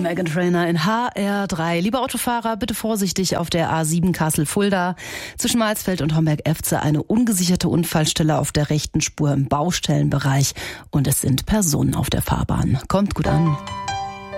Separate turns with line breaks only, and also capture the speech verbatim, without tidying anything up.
Meghan Trainor in H R drei. Liebe Autofahrer, bitte vorsichtig auf der A sieben Kassel-Fulda. Zwischen Marsfeld und Homberg-Efze eine ungesicherte Unfallstelle auf der rechten Spur im Baustellenbereich. Und es sind Personen auf der Fahrbahn. Kommt gut an.